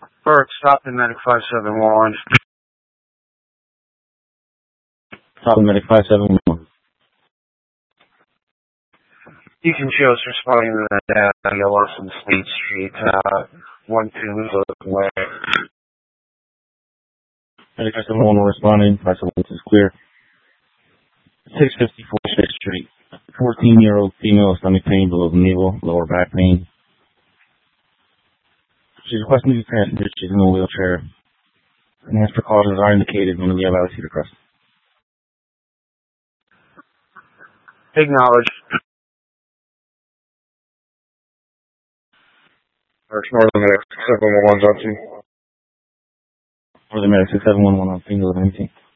Bert, stop in Medic 571. Stop in Medic 571. You can show us responding to that yellow from State Street, 12 away. Medic 571 responding. 571 is clear. 654 6th Street. 14-year-old female, stomach pain below the navel, lower back pain. She's requesting to be transmitted. She's in a wheelchair. Enhanced precautions are indicated when we have altitude across. Acknowledge. Arch Northern Medic 711 on scene. Northern Medic 6711 on scene, 1118.